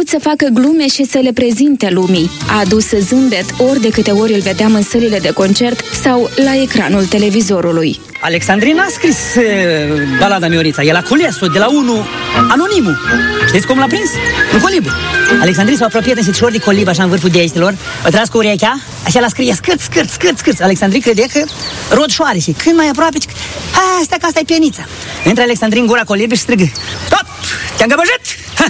să facă glume și să le prezinte lumii. A adus zâmbet ori de câte ori îl vedeam în sălile de concert sau la ecranul televizorului. Alexandrin a scris balada Miorița. El a cules-o de la unul anonimul. Știți cum l-a prins? Un colib. Alexandrin s-a apropiat înștișor de colib, așa în vârful degetelor. O tras cu urechea, așa la scrie scârt, scârt, scârt, scârt. Alexandrin crede că rod șoare și când mai aproape, stai că asta e pienița. Intră Alexandrin în gura colibului și strigă: Stop! Te-am găbăjit?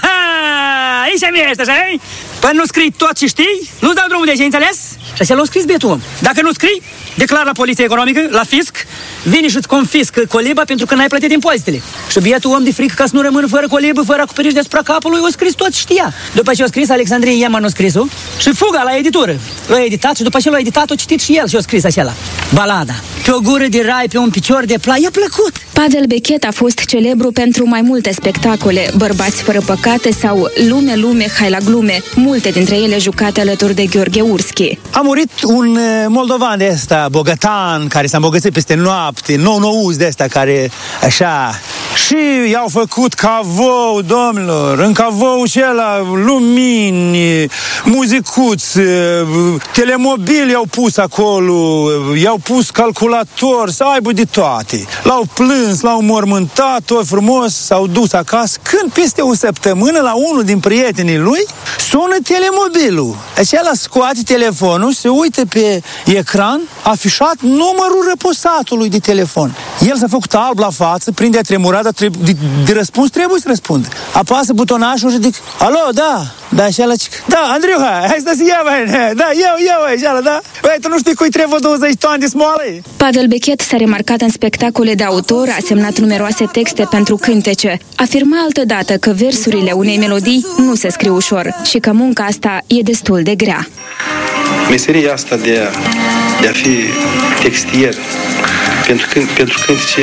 Aici mi ești, așa, ei? Până nu scrii tot ce știi, nu-ți dau drumul de ce, înțeles? Și așa l-a scris bietul om. Dacă nu scrii, declar la poliția economică, la fisc, vine și îți confiscă coliba pentru că n-ai plătit impozitele. Și bietul om de frică ca să nu rămână fără colibă, fără acoperiș deasupra capului, o scris tot ce știa. După ce a scris, Alexandrin ia manuscrisul și fuga la editură. L-a editat și după ce l-a editat, a citit și el și a scris așa: balada. Pe o gură de rai, pe un picior de plai, i-a plăcut. Pavel Bechet a fost celebru pentru mai multe spectacole, Bărbați fără păcate sau Lume, lume, hai la glume, multe dintre ele jucate alături de Gheorghe Urschi. A murit un moldovan de ăsta, bogătan, care s-a îmbogățit peste noapte, nou-nouți de ăsta, care așa... Și i-au făcut cavou, domnilor, în cavou ăla lumini, muzicuți, telemobili i-au pus acolo, i-au pus calculator, să aibă de toate. L-au plâns, l-au mormântat, tot frumos, s-au dus acasă. Când peste o săptămână, la unul din prietenii lui, sună telemobilul. Acela scoate telefonul, se uită pe ecran, afișat numărul răposatului de telefon. El s-a făcut alb la față, prinde a tremurat, dar de răspuns trebuie să răspundă. Apasă butonașul și zic: alo, da. Da, și ala zic: da, Andriu, hai să ia, băi. Da, eu, așa, da. Băi, tu nu știi cui trebuie 20 tone de smoală? Pavel Bechet s-a remarcat în spectacole de autor, a semnat numeroase texte pentru cântece. Afirma altădată că versurile unei melodii nu se scriu ușor și că munca asta e destul de grea. Meseria asta de a fi textier pentru cântece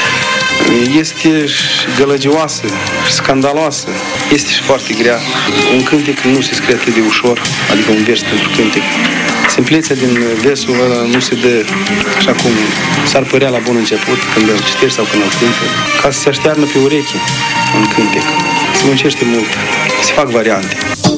este gălăgioasă și scandaloasă. Este și foarte grea. Un cântec nu se scrie atât de ușor, adică un vers pentru cântec. Simplețea din versul ăla nu se dă așa cum s-ar părea la bun început, când îl citești sau când îl cântă. Ca să se aștearnă pe ureche un cântec. Se muncește mult, se fac variante.